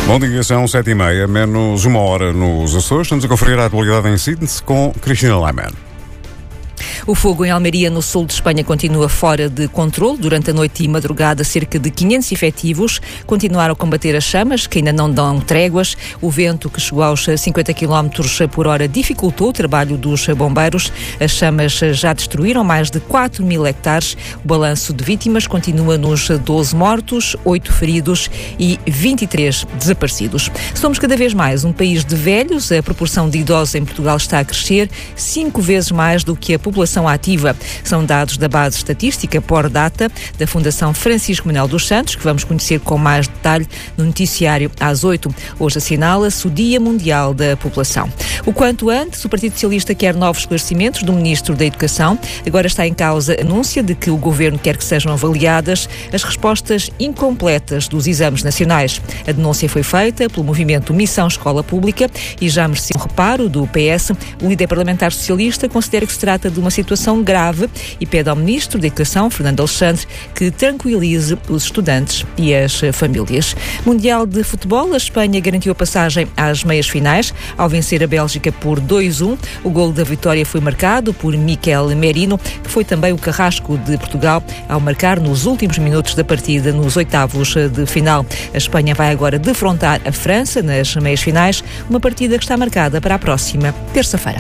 Bom dia, são 7h30, menos uma hora nos Açores. Estamos a conferir a atualidade em Sydney com Cristina Laiman. O fogo em Almeria, no sul de Espanha, continua fora de controle. Durante a noite e madrugada, cerca de 500 efetivos continuaram a combater as chamas, que ainda não dão tréguas. O vento, que chegou aos 50 km por hora, dificultou o trabalho dos bombeiros. As chamas já destruíram mais de 4.000 hectares. O balanço de vítimas continua nos 12 mortos, 8 feridos e 23 desaparecidos. Somos cada vez mais um país de velhos. A proporção de idosos em Portugal está a crescer 5 vezes mais do que a população ativa. São dados da base estatística por data da Fundação Francisco Manuel dos Santos, que vamos conhecer com mais detalhe no noticiário às 8. Hoje assinala-se o Dia Mundial da População. O quanto antes, o Partido Socialista quer novos esclarecimentos do Ministro da Educação. Agora está em causa a anúncia de que o Governo quer que sejam avaliadas as respostas incompletas dos exames nacionais. A denúncia foi feita pelo movimento Missão Escola Pública e já merecia um reparo do PS. O líder parlamentar socialista considera que se trata de uma situação grave e pede ao Ministro da Educação, Fernando Alexandre, que tranquilize os estudantes e as famílias. Mundial de Futebol, a Espanha garantiu a passagem às meias finais ao vencer a Bélgica por 2-1. O golo da vitória foi marcado por Mikel Merino, que foi também o carrasco de Portugal ao marcar nos últimos minutos da partida nos oitavos de final. A Espanha vai agora defrontar a França nas meias finais, uma partida que está marcada para a próxima terça-feira.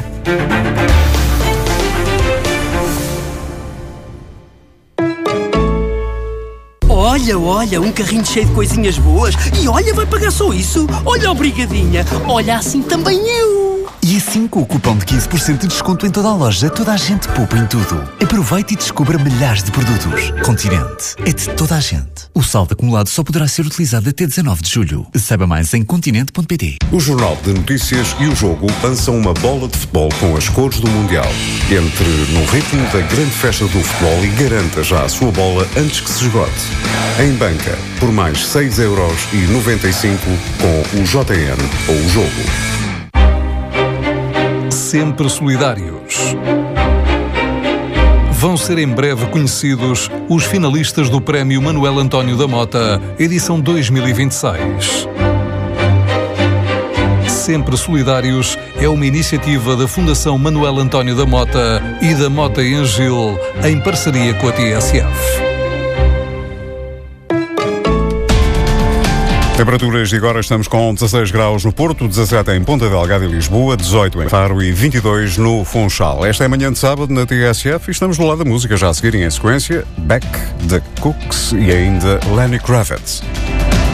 Olha, um carrinho cheio de coisinhas boas. E olha, vai pagar só isso? Olha, obrigadinha. Olha, assim também eu. E assim, com o cupom de 15% de desconto em toda a loja, toda a gente poupa em tudo. Aproveite e descubra milhares de produtos. Continente. É de toda a gente. O saldo acumulado só poderá ser utilizado até 19 de julho. Saiba mais em continente.pt. O Jornal de Notícias e o Jogo lançam uma bola de futebol com as cores do Mundial. Entre no ritmo da grande festa do futebol e garanta já a sua bola antes que se esgote. Em banca, por mais 6,95€ com o JN ou o Jogo. Sempre solidários. Vão ser em breve conhecidos os finalistas do Prémio Manuel António da Mota, edição 2026. Sempre Solidários é uma iniciativa da Fundação Manuel António da Mota e da Mota e Angil, em parceria com a TSF. Temperaturas de agora estamos com 16 graus no Porto, 17 em Ponta Delgada e Lisboa, 18 em Faro e 22 no Funchal. Esta é a manhã de sábado na TSF e estamos do lado da música, já a seguirem em sequência Beck, The Cooks e ainda Lenny Kravitz.